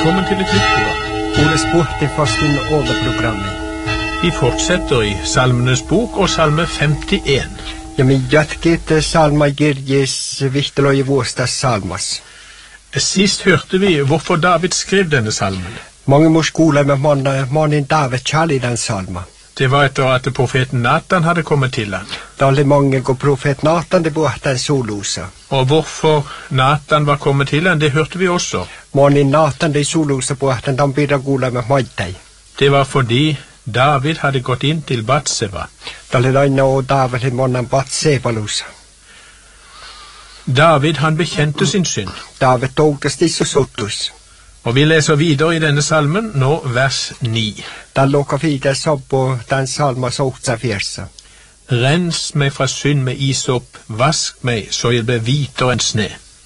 Velkommen til et nytt program. Ole Sporten fasten over programmet. Vi fortsetter i Salmenes bok og salme 51. Ja, men jatket salma Girjes Vikteløye Vårstas salmas. Sist hørte vi hvorfor David skrev denne salmen. Mange må skole med mannen David kjærlig den salma. Det var etter at profeten Nathan hadde kommet til han. Da alle mange går profet Nathan det bort den solosa. Og hvorfor Nathan var kommet til han, det hørte vi også. Mannen Nathan det solosa bort den de bidra gula med maitei. Det var fordi David hadde gått inn til Batseba. Da alle og David mannen Batseba losa. David han bekjente sin synd. David togdes disse sotus. Og vi leser videre i denne salmen, nå vers 9. Da låka videre så på den salma så åkta fjersa. Rens meg fra synd med isop, vask meg så jeg blir hvitere enn sne.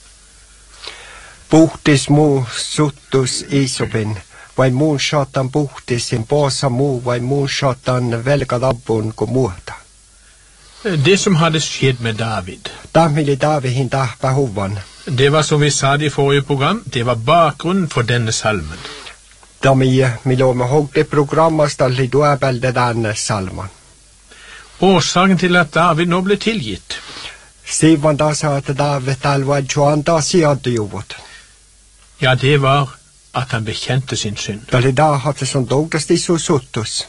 Bortis mo sotus isopin. Vai muun saatan puhtisin poosa muu, vai muun saatan velkad abbun ko muuta. Det som hadde skjedd med David, Tahmili Davidin tahpa huvan. det var som vi sa det i forrige program, det var bakgrunnen for denne salmen. Da mi lå med hogg det programmet stalli duabelde denne salman. Årsaken til at David nå ble tilgitt, Sivan da sa at David alva joan da siadde jovot. ja, det var at han bekjente sin synd. Dalli da hatte som dogdas de så sotus.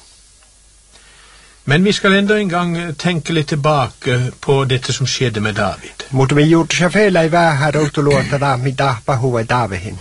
Men vi skal enda en gang tenke litt tilbake på dette som skjedde med David. Mutta mi gjorde seg fela i vähär autoluota da mi tahpa huva Davidin.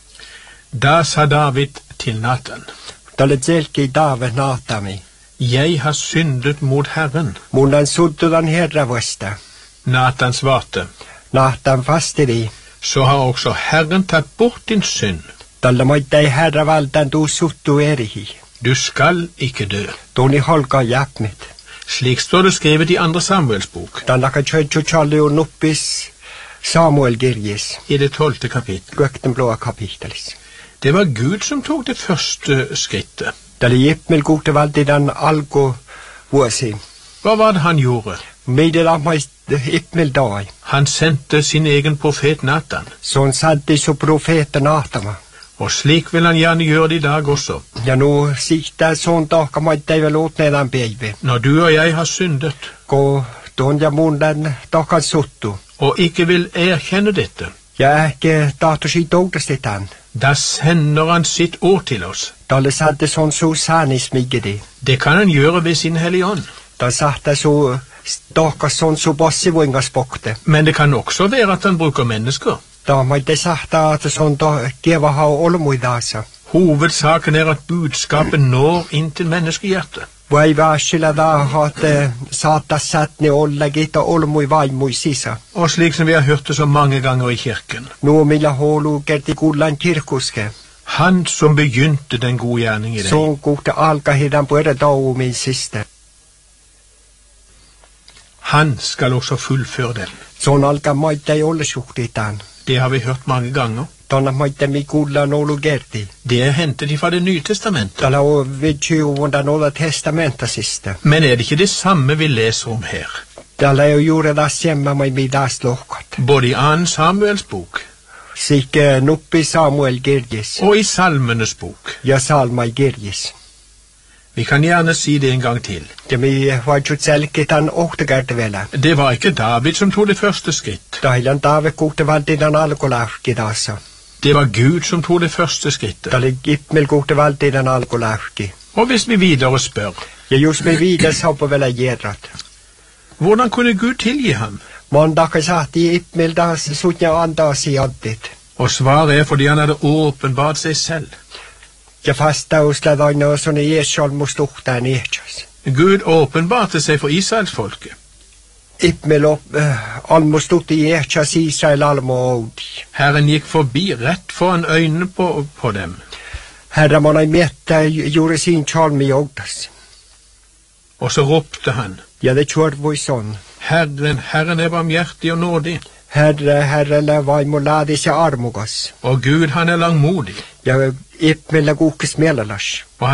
Da sa David til Nathan, Dalli tselki David natami. jeg har syndet mot Herren. Munan suddudan herra vasta. Nathan svarte, Natan fastiri. så har også Herren tatt bort din synd. Tällä moittei herra valtan tuu suttu erihi. Du skal ikke dø. Tuuni holkaa jäpmit. Slik står det skrevet i 2. Samuels bok, Tän laka tjötju tjalli on nuppis Samuel kirjes. i det 12. kapittel. Kökten blåa kapitelis. Det var Gud som tok det første skrittet. Tällä jippmil kuhte valti den alko vuosi. Hva var det han gjorde? Meidel ahmaist jippmil dai. Han sendte sin egen profet Nathan, Son saddi su profeten Natama. og slik vil han gjerne gjøre det i dag også. Ja nu sikta son tahka moittei vel uutneedan peivi. Når du og jeg har syndet, Ko tuon ja mun den tahkan suttu. og ikke vil erkjenne dette, Ja ehkä tahtosi toutasti tän. da sender han sitt ord til oss. Tällä saddi son su sanis migedi. Det kan han gjøre ved sin hellige ånd. Da sahta su tahkas son su passivuingas pokte. Men det kan også være at han bruker mennesker. Da moittei sahta at son kieva hau olmuidaasa. Hovedsaken er at budskapet når inn til menneskehjertet. Vai vaasilla da hat saatas satni ollegita olmui vaimui sisa. Og slik som vi har hørt det så mange ganger i kirken. Nu millä holu kerti kullan kirkuske. Han som begynte den gode gjerning i deg, Son kuhte alkahidan på ere daumin siste. han skal også fullføre den. Son alka moittei ollesuhtitan. Det har vi hørt mange ganger. Tonna moittei mi kullan olu kerti. Det er hentet fra Det nye testamentet. Tällä on vidtjuvundan olla testamenta siste. Men er det ikke det samme vi leser om her? Tällä ei juuri taas jemmä mai midas lohkat. Både i 2. Samuels bok Sikke nuppi Samuel kirjes. og i Salmenes bok. Ja salmai kirjes. Vi kan gjerne si det en gang til. Ja mi vaitsut selkitan ohtegärte vielä. Det var ikke David som tog det første skritt. Tahilan taave kuhte valtinan alkulauhki taassa. Det var Gud som tog det første skrittet. Tällä gippmil kuhte valtinan alkulauhki. Og hvis vi videre spør, Ja just mi viides haupa vielä jerrat. hvordan kunne Gud tilgi ham? Mondaka sahti ippmil taas sutja antaa sijaddit. Og svaret er fordi han hadde åpenbart seg selv. Ja vastausla toinen on soni Jeesolmus tuhtaan ehtsas. Gud åpenbarte seg for Israelsfolket. Ippmil almus tuhti ehtsas Israel almo oudi. Herren gikk forbi rett foran øynene på dem. Herra monai miettä juuri siin chalmi outas. Og så ropte han, Ja det tjorvui son. Herren er barmhjertig og nådig, Herrelle vaimo laadis ja armukas. og Gud han er langmodig. Ja ippmillä kuhkis mielalas.